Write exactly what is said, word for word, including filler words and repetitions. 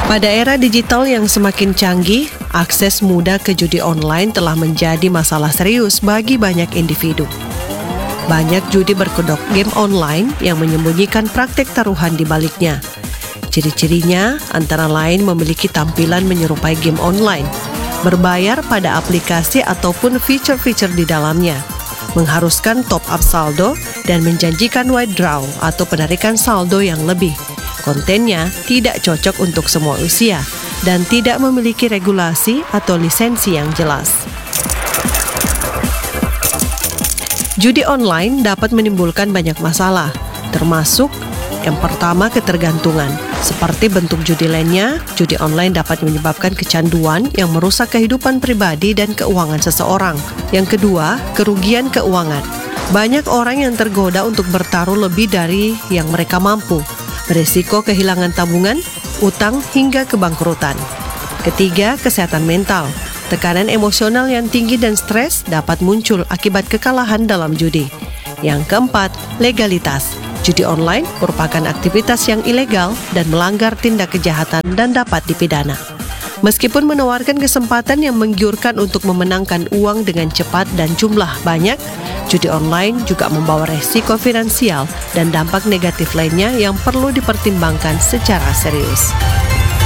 Pada era digital yang semakin canggih, akses mudah ke judi online telah menjadi masalah serius bagi banyak individu. Banyak judi berkedok game online yang menyembunyikan praktek taruhan di baliknya. Ciri-cirinya antara lain memiliki tampilan menyerupai game online, berbayar pada aplikasi ataupun fitur-fitur di dalamnya, mengharuskan top up saldo, dan menjanjikan withdraw atau penarikan saldo yang lebih. Kontennya tidak cocok untuk semua usia dan tidak memiliki regulasi atau lisensi yang jelas. Judi online dapat menimbulkan banyak masalah, termasuk yang pertama ketergantungan. Seperti bentuk judi lainnya, judi online dapat menyebabkan kecanduan yang merusak kehidupan pribadi dan keuangan seseorang. Yang kedua, kerugian keuangan. Banyak orang yang tergoda untuk bertaruh lebih dari yang mereka mampu, berisiko kehilangan tabungan, utang, hingga kebangkrutan. Ketiga, kesehatan mental. Tekanan emosional yang tinggi dan stres dapat muncul akibat kekalahan dalam judi. Yang keempat, legalitas. Judi online merupakan aktivitas yang ilegal dan melanggar tindak kejahatan dan dapat dipidana. Meskipun menawarkan kesempatan yang menggiurkan untuk memenangkan uang dengan cepat dan jumlah banyak, judi online juga membawa resiko finansial dan dampak negatif lainnya yang perlu dipertimbangkan secara serius.